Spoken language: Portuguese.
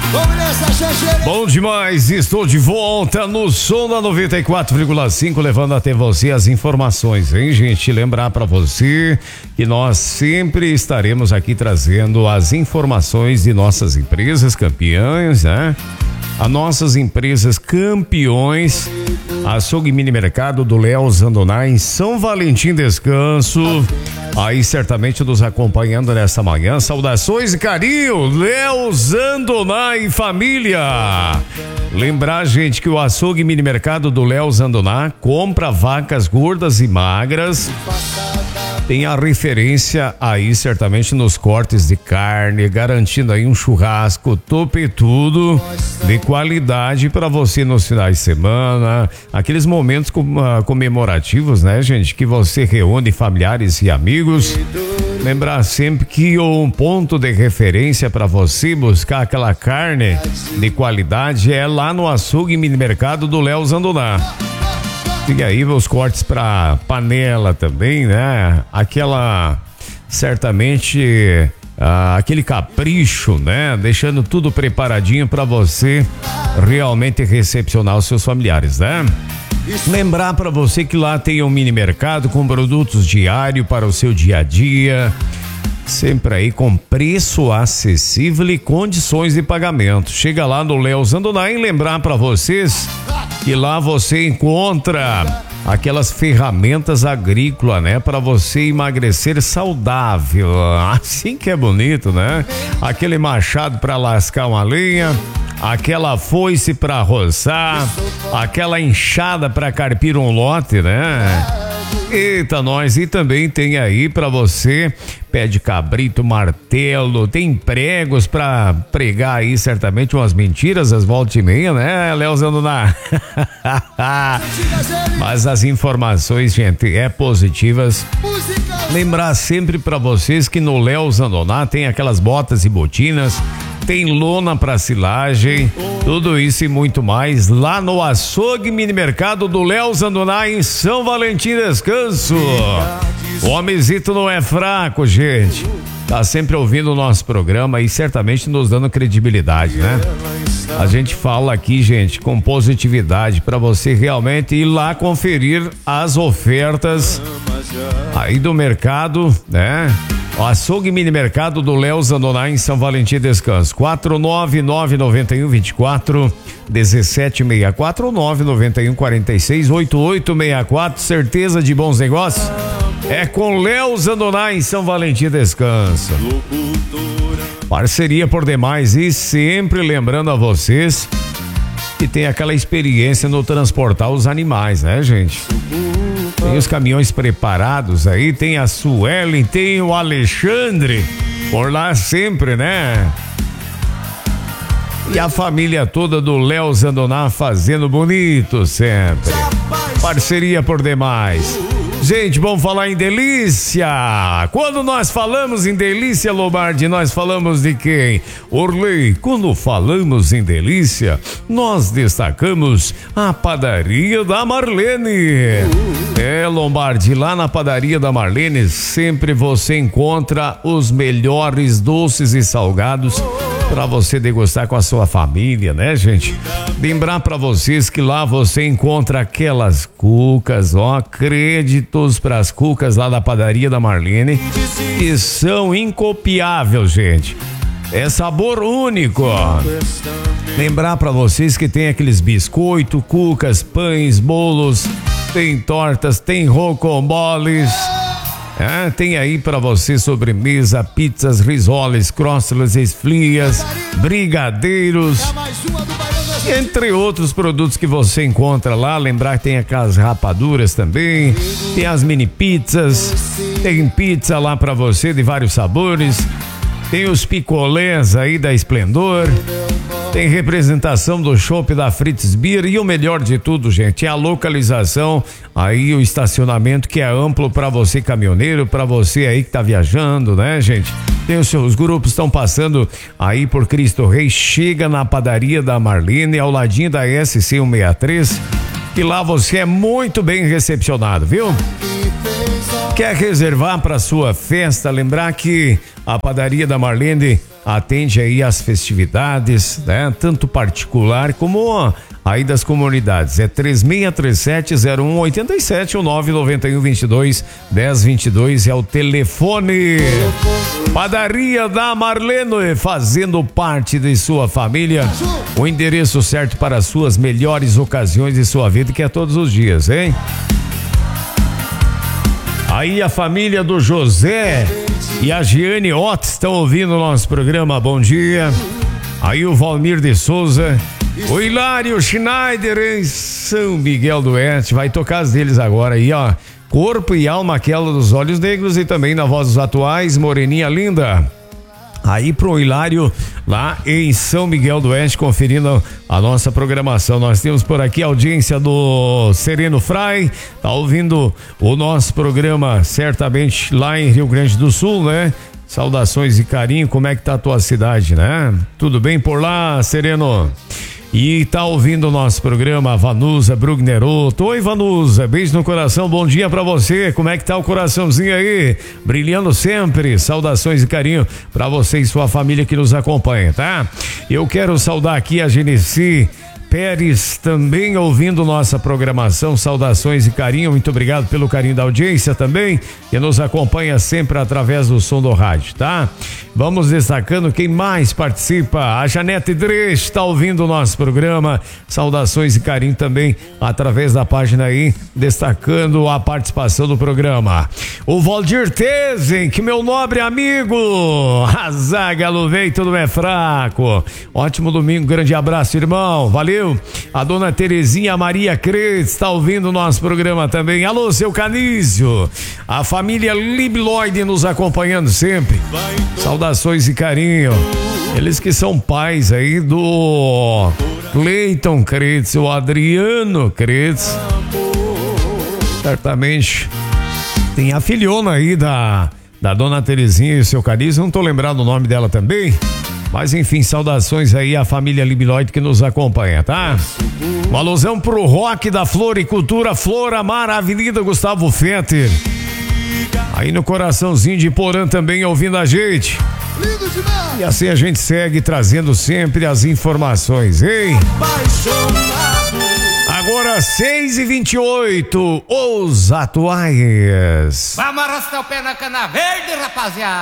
Bom demais, estou de volta no som da 94,5, levando até você as informações, hein, gente? Lembrar para você que nós sempre estaremos aqui trazendo as informações de nossas empresas campeãs, né? As nossas empresas campeões, Açougue Mini Mercado do Léo Zandoná em São Valentim Descanso, aí certamente nos acompanhando nessa manhã. Saudações e carinho, Léo Zandoná e família. Lembrar, gente, que o Açougue Mini Mercado do Léo Zandoná compra vacas gordas e magras. Tem a referência aí certamente nos cortes de carne, garantindo aí um churrasco topetudo de qualidade para você nos finais de semana, aqueles momentos comemorativos, né, gente, que você reúne familiares e amigos. Lembrar sempre que um ponto de referência para você buscar aquela carne de qualidade é lá no Açougue Mini Mercado do Léo Zandoná. E aí os cortes para panela também, né? Aquela, certamente, aquele capricho, né? Deixando tudo preparadinho para você realmente recepcionar os seus familiares, né? Lembrar para você que lá tem um mini mercado com produtos diários para o seu dia a dia, sempre aí com preço acessível e condições de pagamento. Chega lá no Léo Zandoná e lembrar para vocês que lá você encontra aquelas ferramentas agrícolas, né? Para você emagrecer saudável. Assim que é bonito, né? Aquele machado para lascar uma lenha, aquela foice para roçar, aquela enxada para carpir um lote, né? Eita, nós, e também tem aí para você pé de cabrito, martelo, tem pregos para pregar aí certamente umas mentiras às volta e meia, né, Léo Zandoná? Mas as informações, gente, é positivas. Lembrar sempre para vocês que no Léo Zandoná tem aquelas botas e botinas, tem lona para silagem, tudo isso e muito mais lá no Açougue Mini Mercado do Léo Zandoná em São Valentim Descanso. O homenzito não é fraco, gente. Tá sempre ouvindo o nosso programa e certamente nos dando credibilidade, né? A gente fala aqui, gente, com positividade para você realmente ir lá conferir as ofertas aí do mercado, né? O Açougue Mini Mercado do Léo Zandoná em São Valentim Descanso. 49991241764 ou 991468864. Certeza de bons negócios? É com Léo Zandoná em São Valentim Descanso. Parceria por demais e sempre lembrando a vocês que tem aquela experiência no transportar os animais, né, gente? Tem os caminhões preparados aí, tem a Suelen, tem o Alexandre, por lá sempre, né? E a família toda do Léo Zandoná fazendo bonito sempre. Parceria por demais. Gente, vamos falar em delícia. Quando nós falamos em delícia, Lombardi, nós falamos de quem? Orley, quando falamos em delícia, nós destacamos a padaria da Marlene. É, Lombardi, lá na padaria da Marlene, sempre você encontra os melhores doces e salgados para você degustar com a sua família, né, gente? Lembrar para vocês que lá você encontra aquelas cucas, ó, créditos para as cucas lá da padaria da Marlene, que são incopiáveis, gente. É sabor único. Lembrar para vocês que tem aqueles biscoitos, cucas, pães, bolos, tem tortas, tem rocamboles. Tem aí para você sobremesa, pizzas, risoles, crostlas, esflias, brigadeiros, entre outros produtos que você encontra lá. Lembrar que tem aquelas rapaduras também, tem as mini pizzas, tem pizza lá para você de vários sabores, tem os picolés aí da Esplendor, tem representação do chopp da Fritz Beer e o melhor de tudo, gente, é a localização, aí o estacionamento que é amplo para você caminhoneiro, para você aí que tá viajando, né, gente? Tem os seus grupos estão passando aí por Cristo Rei, chega na padaria da Marlene, ao ladinho da SC 163, que lá você é muito bem recepcionado, viu? Quer reservar para sua festa? Lembrar que a padaria da Marlene atende aí as festividades, né? Tanto particular como aí das comunidades. É 3637-0187 ou 991-22-1022 é o telefone. Padaria da Marlene, fazendo parte de sua família. O endereço certo para as suas melhores ocasiões de sua vida, que é todos os dias, hein? Aí a família do José e a Giane Ott estão ouvindo o nosso programa. Bom dia. Aí o Valmir de Souza, o Hilário Schneider em São Miguel do Oeste. Vai tocar as deles agora aí, ó. Corpo e Alma, aquela dos Olhos Negros, e também na Voz dos Atuais, Moreninha Linda. Aí pro Hilário lá em São Miguel do Oeste, conferindo a nossa programação. Nós temos por aqui a audiência do Sereno Fry, tá ouvindo o nosso programa certamente lá em Rio Grande do Sul, né? Saudações e carinho, como é que tá a tua cidade, né? Tudo bem por lá, Sereno? E tá ouvindo o nosso programa, Vanusa Brugneroto. Oi, Vanusa, beijo no coração, bom dia pra você. Como é que tá o coraçãozinho aí? Brilhando sempre. Saudações e carinho pra você e sua família que nos acompanha, tá? Eu quero saudar aqui a Genesi Pérez, também ouvindo nossa programação. Saudações e carinho, muito obrigado pelo carinho da audiência também, que nos acompanha sempre através do som do rádio, tá? Vamos destacando quem mais participa. A Janete Dresch está ouvindo o nosso programa. Saudações e carinho também através da página aí, destacando a participação do programa. O Valdir Tezen, que meu nobre amigo. A zaga veio, tudo é fraco. Ótimo domingo, grande abraço, irmão. Valeu. A dona Terezinha Maria Cres está ouvindo o nosso programa também. Alô, seu Canísio. A família Libloide nos acompanhando sempre. Saudações e carinho. Eles que são pais aí do Cleiton Cretz, o Adriano Cretz. Certamente tem a filhona aí da dona Terezinha e o seu Canísio. Não tô lembrando o nome dela também. Mas enfim, saudações aí à família Libloide que nos acompanha, tá? Uma alusão pro rock da Floricultura Flor Amar, Avenida Gustavo Fetter. Aí no coraçãozinho de Porã também ouvindo a gente. E assim a gente segue trazendo sempre as informações, hein? Agora 6h28, os atuais. Vamos arrastar o pé na cana verde, rapaziada.